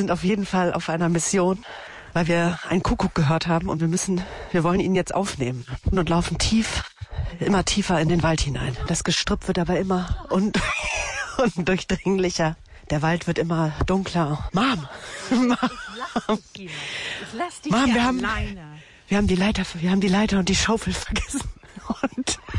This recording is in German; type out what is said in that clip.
sind auf jeden Fall auf einer Mission, weil wir einen Kuckuck gehört haben und wir wollen ihn jetzt aufnehmen und laufen immer tiefer in den Wald hinein. Das Gestrüpp wird aber immer undurchdringlicher. Der Wald wird immer dunkler. Mom! Ich lass dich Mom, alleine. wir haben die Leiter und die Schaufel vergessen. Und